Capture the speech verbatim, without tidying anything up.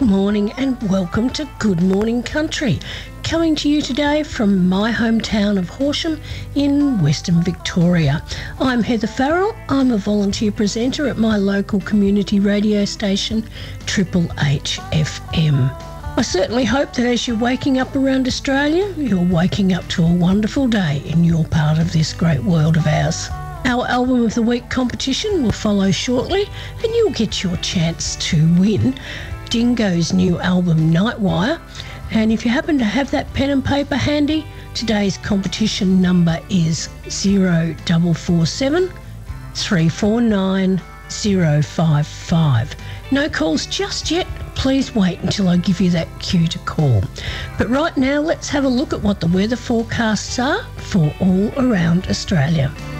morning and welcome to Good Morning Country, coming to you today from my hometown of Horsham in Western Victoria. I'm Heather Farrell. I'm a volunteer presenter at my local community radio station, Triple H F M. I certainly hope that as you're waking up around Australia, you're waking up to a wonderful day in your part of this great world of ours. Our Album of the Week competition will follow shortly and you'll get your chance to win Dingo's new album Nightwire. And if you happen to have that pen and paper handy, today's competition number is zero four four seven, three four nine, zero five five. No calls just yet. Please wait until I give you that cue to call. But right now, let's have a look at what the weather forecasts are for all around Australia.